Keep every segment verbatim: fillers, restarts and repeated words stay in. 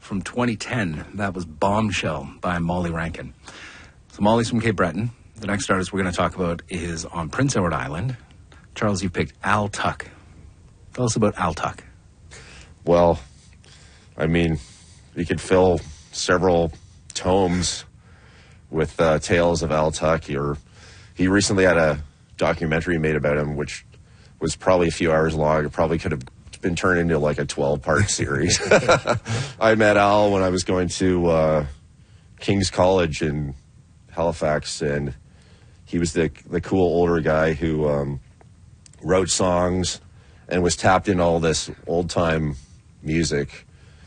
from twenty ten. That was Bombshell by Molly Rankin. So Molly's from Cape Breton. The next artist we're going to talk about is on Prince Edward Island. Charles, you picked Al Tuck. Tell us about Al Tuck. Well, I mean, you could fill several tomes with uh, tales of Al Tuck. Or he recently had a documentary made about him, which was probably a few hours long. It probably could have been turned into like a twelve-part series. I met Al when I was going to uh, King's College in Halifax, and he was the the cool older guy who um, wrote songs and was tapped into all this old-time music.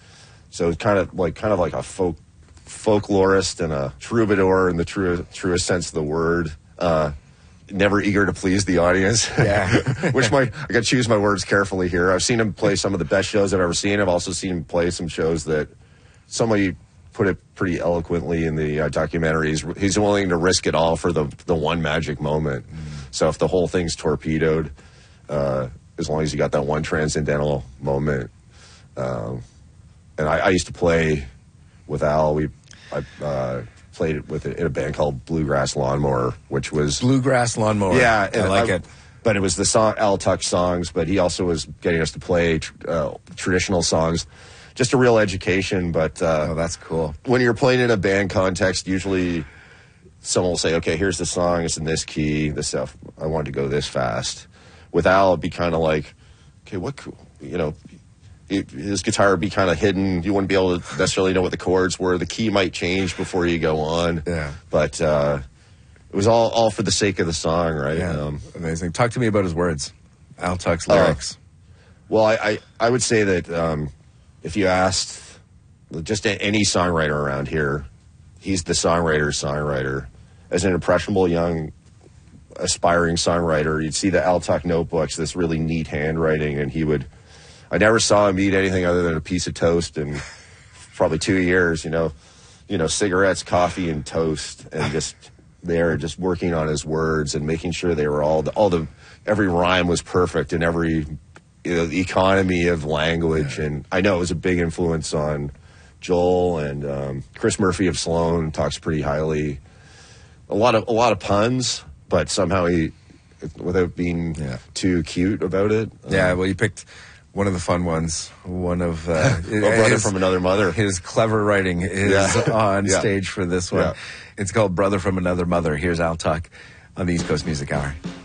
So it's kind of like kind of like a folk folklorist and a troubadour in the true, truest sense of the word. Uh, never eager to please the audience. Yeah. Which my I got to choose my words carefully here. I've seen him play some of the best shows I've ever seen. I've also seen him play some shows that somebody put it pretty eloquently in the uh, documentaries. He's willing to risk it all for the the one magic moment. Mm. So if the whole thing's torpedoed, uh, as long as you got that one transcendental moment. Um, and I, I used to play with Al. We I uh, played with it in a band called Bluegrass Lawnmower, which was Bluegrass Lawnmower. Yeah, I like I, it. But it was the song Al Tuck songs. But he also was getting us to play tr- uh, traditional songs. Just a real education. But uh, oh, that's cool. When you're playing in a band context, usually someone will say, "Okay, here's the song. It's in this key. This stuff. I want to go this fast." With Al, it'd be kind of like, "Okay, what? You know." It, his guitar would be kind of hidden. You wouldn't be able to necessarily know what the chords were. The key might change before you go on. Yeah. But uh, it was all, all for the sake of the song, right? Yeah. Um, Amazing. Talk to me about his words. Al Tuck's lyrics. Uh, well, I, I, I would say that um, if you asked just any songwriter around here, he's the songwriter's songwriter. As an impressionable young aspiring songwriter, you'd see the Al Tuck notebooks, this really neat handwriting, and he would... I never saw him eat anything other than a piece of toast in probably two years, you know, you know, cigarettes, coffee, and toast, and just there, just working on his words and making sure they were all the, all the every rhyme was perfect and every you know, economy of language. And I know it was a big influence on Joel, and um, Chris Murphy of Sloan talks pretty highly. A lot of a lot of puns, but somehow he, without being yeah. too cute about it. Yeah, um, well, you picked. One of the fun ones. One of uh, oh, brother his, from another mother. His clever writing is yeah. on yeah. stage for this one. Yeah. It's called Brother from Another Mother. Here's Al Tuck on the East Coast Music Hour.